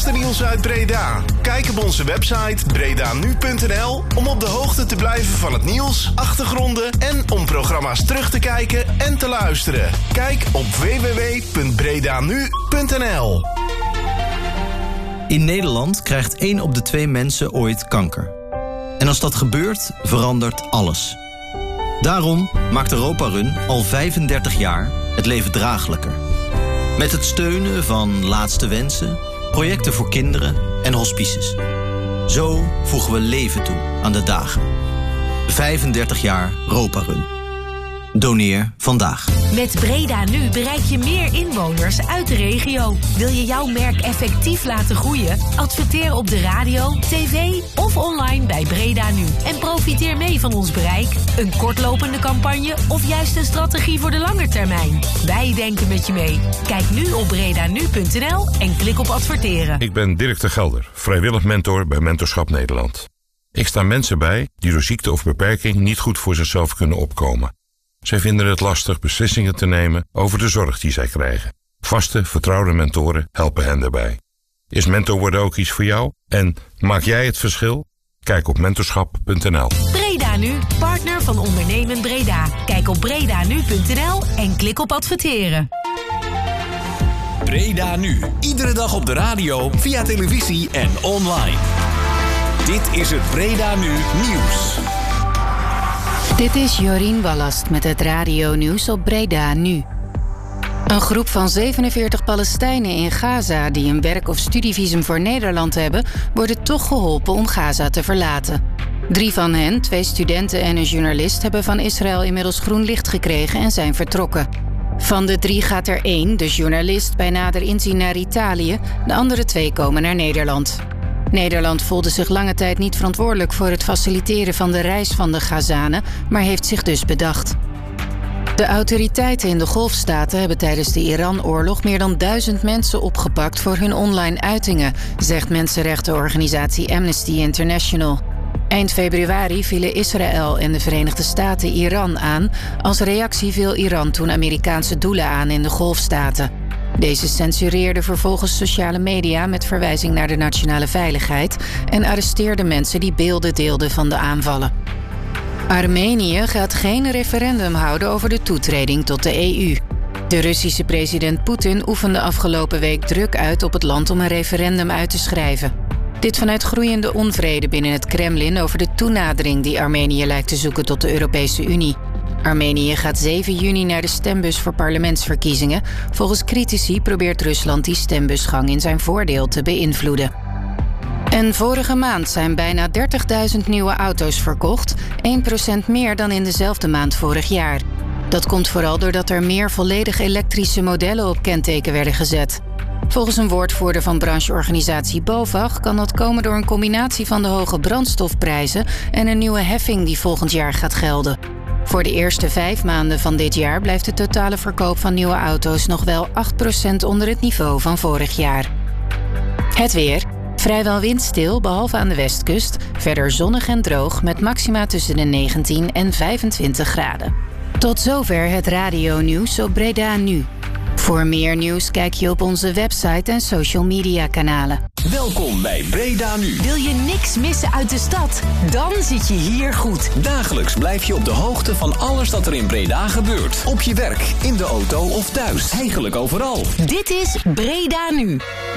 laatste nieuws uit Breda. Kijk op onze website bredanu.nl om op de hoogte te blijven van het nieuws, achtergronden en om programma's terug te kijken en te luisteren. Kijk op www.bredanu.nl. In Nederland krijgt 1 op de 2 mensen ooit kanker. En als dat gebeurt, verandert alles. Daarom maakt Europa Run al 35 jaar het leven draaglijker. Met het steunen van Laatste Wensen, projecten voor kinderen en hospices. Zo voegen we leven toe aan de dagen. 35 jaar Europa Run. Doneer vandaag. Met Breda Nu bereik je meer inwoners uit de regio. Wil je jouw merk effectief laten groeien? Adverteer op de radio, tv of online bij Breda Nu. En profiteer mee van ons bereik, een kortlopende campagne of juist een strategie voor de lange termijn. Wij denken met je mee. Kijk nu op bredanu.nl en klik op adverteren. Ik ben Dirk de Gelder, vrijwillig mentor bij Mentorschap Nederland. Ik sta mensen bij die door ziekte of beperking niet goed voor zichzelf kunnen opkomen. Zij vinden het lastig beslissingen te nemen over de zorg die zij krijgen. Vaste, vertrouwde mentoren helpen hen daarbij. Is mentor worden ook iets voor jou? En maak jij het verschil? Kijk op mentorschap.nl. Breda Nu, partner van Ondernemen Breda. Kijk op bredanu.nl en klik op adverteren. Breda Nu, iedere dag op de radio, via televisie en online. Dit is het Breda Nu Nieuws. Dit is Jorien Ballast met het radio-nieuws op Breda Nu. Een groep van 47 Palestijnen in Gaza die een werk- of studievisum voor Nederland hebben, worden toch geholpen om Gaza te verlaten. 3 van hen, 2 studenten en een journalist, hebben van Israël inmiddels groen licht gekregen en zijn vertrokken. Van de 3 gaat er 1, de journalist, bij nader inzien naar Italië. De andere 2 komen naar Nederland. Nederland voelde zich lange tijd niet verantwoordelijk voor het faciliteren van de reis van de Gazanen, maar heeft zich dus bedacht. De autoriteiten in de Golfstaten hebben tijdens de Iran-oorlog meer dan 1000 mensen opgepakt voor hun online uitingen, zegt mensenrechtenorganisatie Amnesty International. Eind februari vielen Israël en de Verenigde Staten Iran aan. Als reactie viel Iran toen Amerikaanse doelen aan in de Golfstaten. Deze censureerde vervolgens sociale media met verwijzing naar de nationale veiligheid en arresteerde mensen die beelden deelden van de aanvallen. Armenië gaat geen referendum houden over de toetreding tot de EU. De Russische president Poetin oefende afgelopen week druk uit op het land om een referendum uit te schrijven. Dit vanuit groeiende onvrede binnen het Kremlin over de toenadering die Armenië lijkt te zoeken tot de Europese Unie. Armenië gaat 7 juni naar de stembus voor parlementsverkiezingen. Volgens critici probeert Rusland die stembusgang in zijn voordeel te beïnvloeden. En vorige maand zijn bijna 30.000 nieuwe auto's verkocht, 1% meer dan in dezelfde maand vorig jaar. Dat komt vooral doordat er meer volledig elektrische modellen op kenteken werden gezet. Volgens een woordvoerder van brancheorganisatie BOVAG kan dat komen door een combinatie van de hoge brandstofprijzen en een nieuwe heffing die volgend jaar gaat gelden. Voor de eerste 5 maanden van dit jaar blijft de totale verkoop van nieuwe auto's nog wel 8% onder het niveau van vorig jaar. Het weer. Vrijwel windstil, behalve aan de westkust. Verder zonnig en droog met maxima tussen de 19 en 25 graden. Tot zover het radio-nieuws op Breda Nu. Voor meer nieuws kijk je op onze website en social media kanalen. Welkom bij Breda Nu. Wil je niks missen uit de stad? Dan zit je hier goed. Dagelijks blijf je op de hoogte van alles dat er in Breda gebeurt. Op je werk, in de auto of thuis. Eigenlijk overal. Dit is Breda Nu.